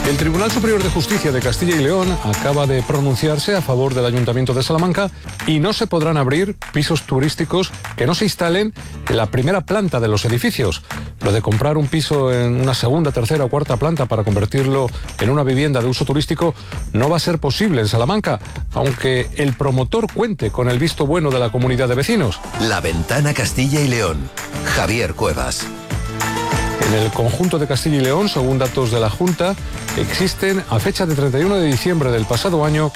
El Tribunal Superior de Justicia de Castilla y León acaba de pronunciarse a favor del Ayuntamiento de Salamanca y no se podrán abrir pisos turísticos que no se instalen en la primera planta de los edificios. Lo de comprar un piso en una segunda, tercera o cuarta planta para convertirlo en una vivienda de uso turístico no va a ser posible en Salamanca, aunque el promotor cuente con el visto bueno de la comunidad de vecinos. La Ventana Castilla y León. Javier Cuevas. En el conjunto de Castilla y León, según datos de la Junta, existen a fecha de 31 de diciembre del pasado año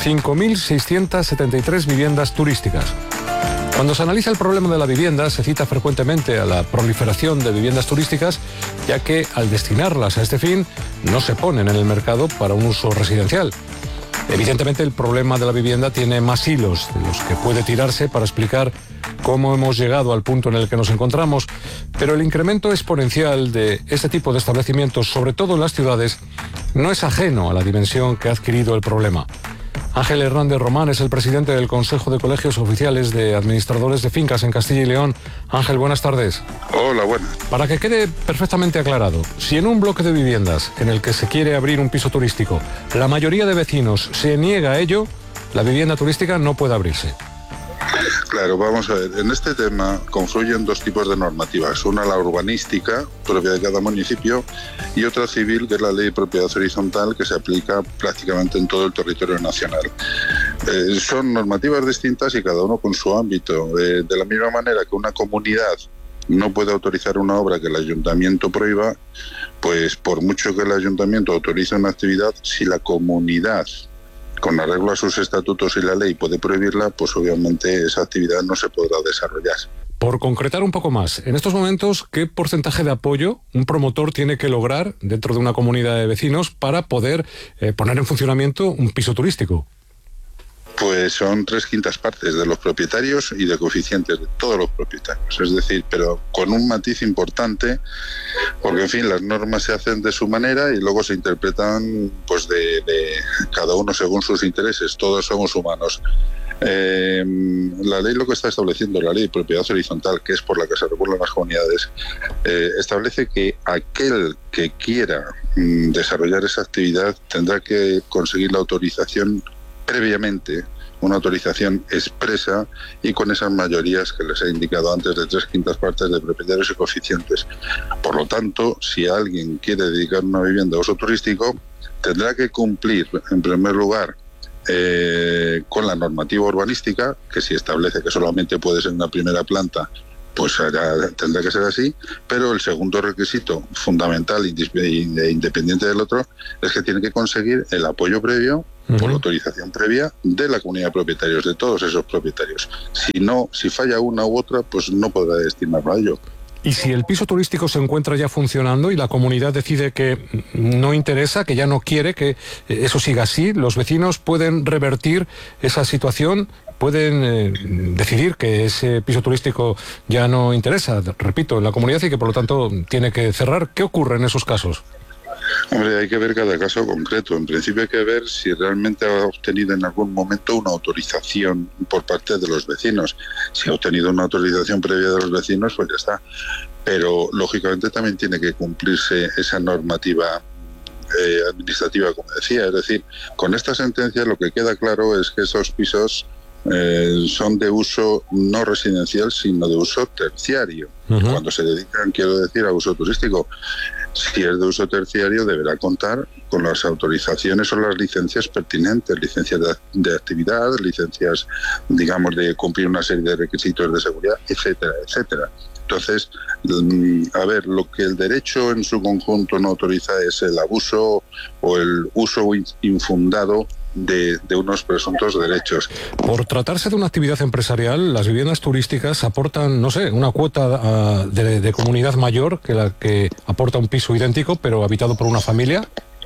5.673 viviendas turísticas. Cuando se analiza el problema de la vivienda, se cita frecuentemente a la proliferación de viviendas turísticas, ya que al destinarlas a este fin no se ponen en el mercado para un uso residencial. Evidentemente, el problema de la vivienda tiene más hilos de los que puede tirarse para explicar cómo hemos llegado al punto en el que nos encontramos, pero el incremento exponencial de este tipo de establecimientos, sobre todo en las ciudades, no es ajeno a la dimensión que ha adquirido el problema. Ángel Hernández Román es el presidente del Consejo de Colegios Oficiales de Administradores de Fincas en Castilla y León. Ángel, buenas tardes. Hola, buenas. Para que quede perfectamente aclarado, si en un bloque de viviendas en el que se quiere abrir un piso turístico, la mayoría de vecinos se niega a ello, la vivienda turística no puede abrirse. Claro, vamos a ver, en este tema confluyen dos tipos de normativas, una la urbanística, propia de cada municipio, y otra civil, que es la ley de propiedad horizontal, que se aplica prácticamente en todo el territorio nacional. Son normativas distintas y cada uno con su ámbito. De la misma manera que una comunidad no puede autorizar una obra que el ayuntamiento prohíba, pues por mucho que el ayuntamiento autorice una actividad, si la comunidad, con arreglo a sus estatutos y la ley, puede prohibirla, pues obviamente esa actividad no se podrá desarrollar. Por concretar un poco más, en estos momentos, ¿qué porcentaje de apoyo un promotor tiene que lograr dentro de una comunidad de vecinos para poder poner en funcionamiento un piso turístico? Pues son 3/5 partes de los propietarios y de coeficientes de todos los propietarios. Es decir, pero con un matiz importante, porque en fin, las normas se hacen de su manera y luego se interpretan pues de cada uno según sus intereses. Todos somos humanos. La ley lo que está estableciendo, la ley de propiedad horizontal, que es por la que se regulan las comunidades, establece que aquel que quiera desarrollar esa actividad tendrá que conseguir la autorización previamente, una autorización expresa y con esas mayorías que les he indicado antes de 3/5 partes de propietarios y coeficientes. Por lo tanto, si alguien quiere dedicar una vivienda a uso turístico, tendrá que cumplir, en primer lugar, con la normativa urbanística, que si establece que solamente puede ser una primera planta, pues tendrá que ser así, pero el segundo requisito fundamental e independiente del otro es que tiene que conseguir el apoyo previo por la autorización previa de la comunidad de propietarios, de todos esos propietarios. Si falla una u otra, pues no podrá destinarlo a ello. Y si el piso turístico se encuentra ya funcionando y la comunidad decide que no interesa, que ya no quiere que eso siga así, los vecinos pueden revertir esa situación, pueden decidir que ese piso turístico ya no interesa, repito, en la comunidad y que por lo tanto tiene que cerrar. ¿Qué ocurre en esos casos? Hombre, hay que ver cada caso concreto. En principio hay que ver si realmente ha obtenido en algún momento una autorización por parte de los vecinos. Si ha obtenido una autorización previa de los vecinos, pues ya está. Pero lógicamente también tiene que cumplirse esa normativa administrativa, como decía. Es decir, con esta sentencia lo que queda claro es que esos pisos son de uso no residencial, sino de uso terciario. Cuando se dedican, quiero decir, a uso turístico. Si es de uso terciario, deberá contar con las autorizaciones o las licencias pertinentes, licencias de actividad, licencias, digamos, de cumplir una serie de requisitos de seguridad, etcétera, etcétera. Entonces, a ver, lo que el derecho en su conjunto no autoriza es el abuso o el uso infundado de unos presuntos derechos. Por tratarse de una actividad empresarial, las viviendas turísticas aportan, no sé, una cuota de comunidad mayor que la que aporta un piso idéntico, pero habitado por una familia.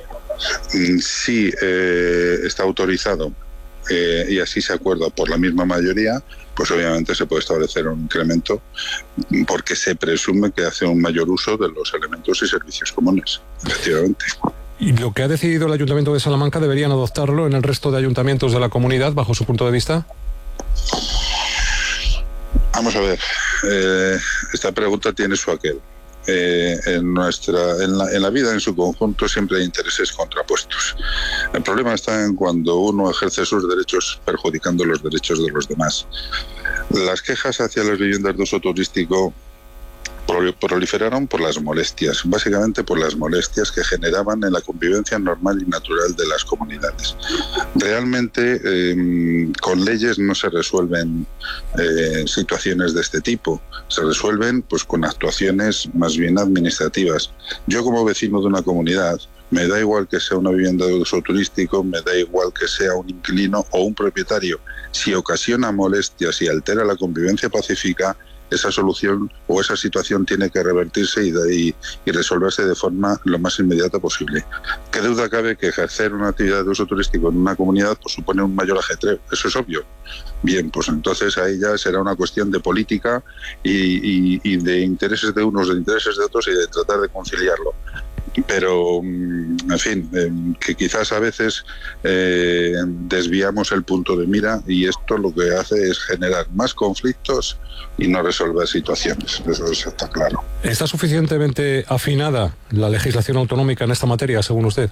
Sí, está autorizado y así se acuerda por la misma mayoría, pues obviamente se puede establecer un incremento porque se presume que hace un mayor uso de los elementos y servicios comunes, efectivamente. ¿Y lo que ha decidido el Ayuntamiento de Salamanca deberían adoptarlo en el resto de ayuntamientos de la comunidad, bajo su punto de vista? Vamos a ver, esta pregunta tiene su aquel. en la vida en su conjunto siempre hay intereses contrapuestos. El problema está en cuando uno ejerce sus derechos perjudicando los derechos de los demás. Las quejas hacia las viviendas de uso turístico proliferaron por las molestias, básicamente por las molestias que generaban en la convivencia normal y natural de las comunidades. Realmente con leyes no se resuelven situaciones de este tipo, se resuelven pues con actuaciones más bien administrativas. Yo como vecino de una comunidad, me da igual que sea una vivienda de uso turístico, me da igual que sea un inquilino o un propietario. Si ocasiona molestias y altera la convivencia pacífica, esa solución o esa situación tiene que revertirse y resolverse de forma lo más inmediata posible. ¿Qué duda cabe que ejercer una actividad de uso turístico en una comunidad pues, supone un mayor ajetreo? Eso es obvio. Bien, pues entonces ahí ya será una cuestión de política y de intereses de unos, de intereses de otros y de tratar de conciliarlo. Pero, en fin, que quizás a veces desviamos el punto de mira y esto lo que hace es generar más conflictos y no resolver situaciones. Eso está claro. ¿Está suficientemente afinada la legislación autonómica en esta materia, según usted?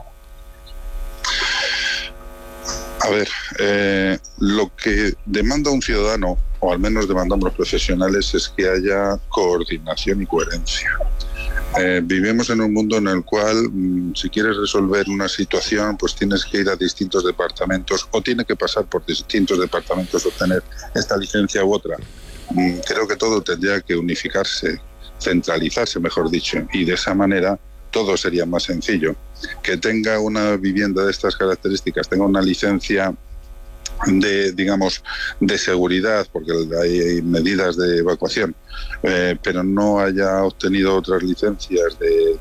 A ver, lo que demanda un ciudadano, o al menos demandamos los profesionales, es que haya coordinación y coherencia. Vivimos en un mundo en el cual si quieres resolver una situación pues tienes que ir a distintos departamentos o tiene que pasar por distintos departamentos obtener esta licencia u otra. Creo que todo tendría que unificarse, centralizarse mejor dicho, y de esa manera todo sería más sencillo. Que tenga una vivienda de estas características, tenga una licencia de seguridad, porque hay medidas de evacuación, pero no haya obtenido otras licencias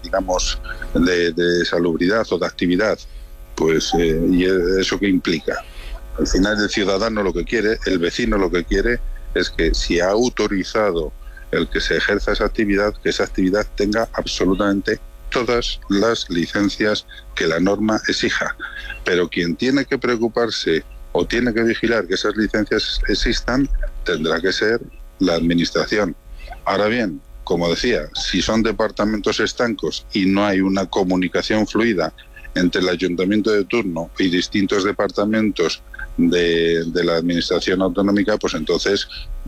de salubridad o de actividad, pues y eso que implica. Al final el ciudadano lo que quiere, el vecino lo que quiere es que si ha autorizado el que se ejerza esa actividad, que esa actividad tenga absolutamente todas las licencias que la norma exija. Pero quien tiene que preocuparse o tiene que vigilar que esas licencias existan, tendrá que ser la administración. Ahora bien, como decía, si son departamentos estancos y no hay una comunicación fluida entre el ayuntamiento de turno y distintos departamentos de la administración autonómica, pues entonces,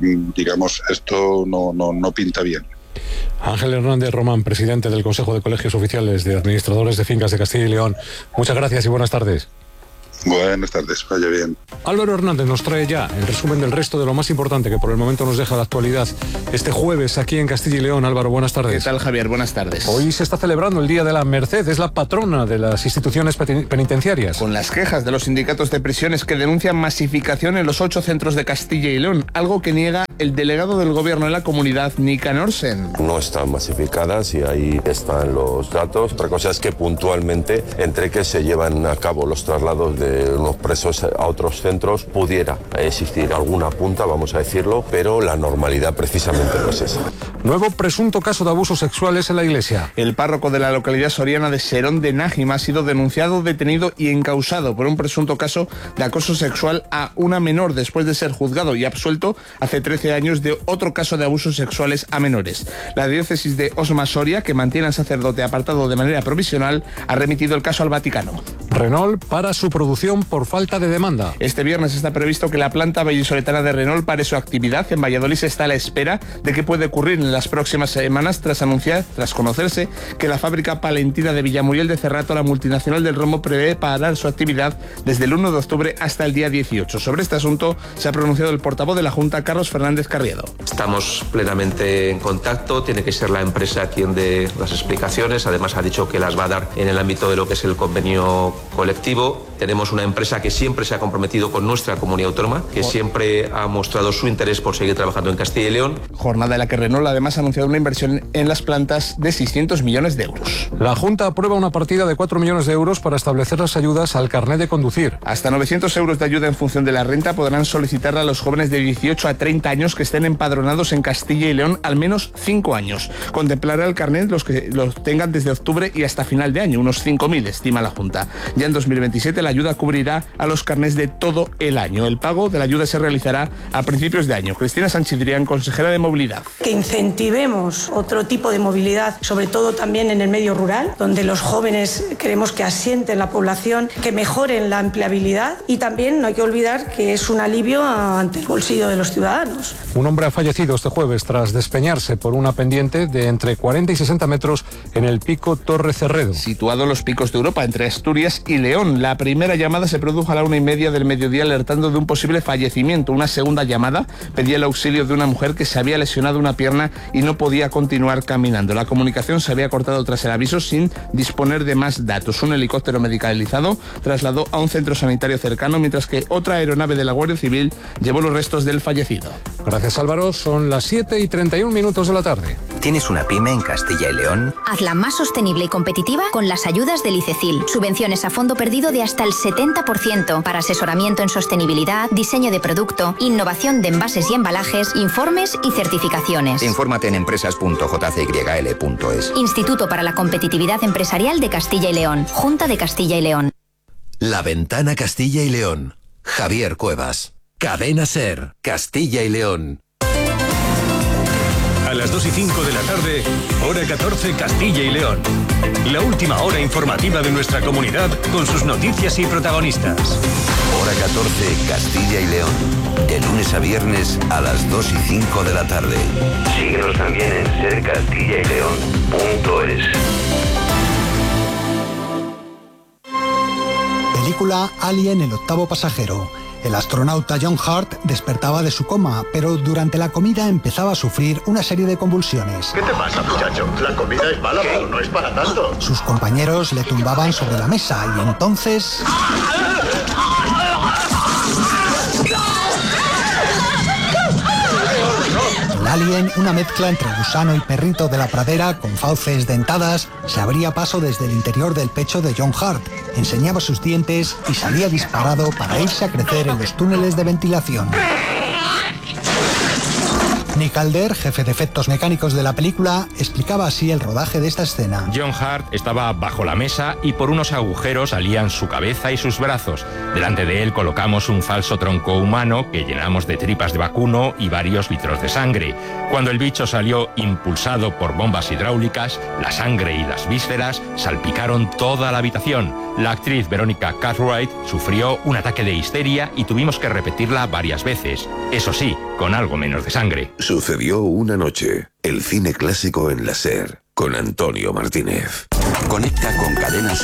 esto no pinta bien. Ángel Hernández Román, presidente del Consejo de Colegios Oficiales de Administradores de Fincas de Castilla y León. Muchas gracias y buenas tardes. Buenas tardes, vaya bien. Álvaro Hernández nos trae ya el resumen del resto de lo más importante que por el momento nos deja la actualidad este jueves aquí en Castilla y León. Álvaro, buenas tardes. ¿Qué tal, Javier? Buenas tardes. Hoy se está celebrando el Día de la Merced, es la patrona de las instituciones penitenciarias. Con las quejas de los sindicatos de prisiones que denuncian masificación en los 8 centros de Castilla y León, algo que niega el delegado del gobierno en la comunidad, Nikan Orsen. No están masificadas y ahí están los datos. Otra cosa es que puntualmente, entre que se llevan a cabo los traslados de unos presos a otros centros, pudiera existir alguna punta, vamos a decirlo, pero la normalidad precisamente no es esa. Nuevo presunto caso de abusos sexuales en la iglesia. El párroco de la localidad soriana de Serón de Nájima ha sido denunciado, detenido y encausado por un presunto caso de acoso sexual a una menor después de ser juzgado y absuelto hace 13 años de otro caso de abusos sexuales a menores. La diócesis de Osma Soria, que mantiene al sacerdote apartado de manera provisional, ha remitido el caso al Vaticano. Renault para su producción por falta de demanda. Este viernes está previsto que la planta vallisoletana de Renault pare su actividad. En Valladolid se está a la espera de qué puede ocurrir en las próximas semanas tras conocerse que la fábrica palentina de Villamuriel de Cerrato, la multinacional del romo, prevé parar su actividad desde el 1 de octubre hasta el día 18. Sobre este asunto se ha pronunciado el portavoz de la Junta, Carlos Fernández Carriedo. Estamos plenamente en contacto, tiene que ser la empresa quien dé las explicaciones, además ha dicho que las va a dar en el ámbito de lo que es el convenio colectivo. Tenemos una empresa que siempre se ha comprometido con nuestra comunidad autónoma, que siempre ha mostrado su interés por seguir trabajando en Castilla y León. Jornada en la que Renault además ha anunciado una inversión en las plantas de 600 millones de euros. La Junta aprueba una partida de 4 millones de euros para establecer las ayudas al carnet de conducir. Hasta 900 euros de ayuda en función de la renta podrán solicitarla a los jóvenes de 18 a 30 años que estén empadronados en Castilla y León al menos 5 años. Contemplará el carnet los que los tengan desde octubre y hasta final de año, unos 5.000, estima la Junta. Ya en 2027 la ayuda cubrirá a los carnés de todo el año. El pago de la ayuda se realizará a principios de año. Cristina Sánchez-Drián, consejera de Movilidad. Que incentivemos otro tipo de movilidad, sobre todo también en el medio rural, donde los jóvenes queremos que asienten la población, que mejoren la empleabilidad y también no hay que olvidar que es un alivio ante el bolsillo de los ciudadanos. Un hombre ha fallecido este jueves tras despeñarse por una pendiente de entre 40 y 60 metros en el pico Torre Cerredo. Situado en los picos de Europa, entre Asturias y León. La primera llamada se produjo a la 1:30 del mediodía alertando de un posible fallecimiento. Una segunda llamada pedía el auxilio de una mujer que se había lesionado una pierna y no podía continuar caminando. La comunicación se había cortado tras el aviso sin disponer de más datos. Un helicóptero medicalizado trasladó a un centro sanitario cercano, mientras que otra aeronave de la Guardia Civil llevó los restos del fallecido. Gracias, Álvaro. Son las 7:31 de la tarde. ¿Tienes una pyme en Castilla y León? Hazla más sostenible y competitiva con las ayudas del ICECIL. Subvenciones a fondo perdido de hasta el 70% para asesoramiento en sostenibilidad, diseño de producto, innovación de envases y embalajes, informes y certificaciones. Infórmate en empresas.jcyl.es. Instituto para la Competitividad Empresarial de Castilla y León. Junta de Castilla y León. La Ventana Castilla y León. Javier Cuevas. Cadena SER. Castilla y León. A las 2:05 de la tarde, hora 14 Castilla y León. La última hora informativa de nuestra comunidad con sus noticias y protagonistas. Hora 14 Castilla y León. De lunes a viernes a las 2:05 de la tarde. Síguenos también en sercastillaileón.es. Película Alien, el octavo pasajero. El astronauta John Hurt despertaba de su coma, pero durante la comida empezaba a sufrir una serie de convulsiones. ¿Qué te pasa, muchacho? La comida es mala, pero no es para tanto. Sus compañeros le tumbaban sobre la mesa y entonces... El alien, una mezcla entre gusano y perrito de la pradera con fauces dentadas, se abría paso desde el interior del pecho de John Hurt, enseñaba sus dientes y salía disparado para irse a crecer en los túneles de ventilación. Nick Alder, jefe de efectos mecánicos de la película, explicaba así el rodaje de esta escena. John Hurt estaba bajo la mesa y por unos agujeros salían su cabeza y sus brazos. Delante de él colocamos un falso tronco humano que llenamos de tripas de vacuno y varios litros de sangre. Cuando el bicho salió impulsado por bombas hidráulicas, la sangre y las vísceras salpicaron toda la habitación. La actriz Veronica Cartwright sufrió un ataque de histeria y tuvimos que repetirla varias veces. Eso sí, con algo menos de sangre. Sucedió una noche. El cine clásico en la SER, con Antonio Martínez. Conecta con Cadena SER.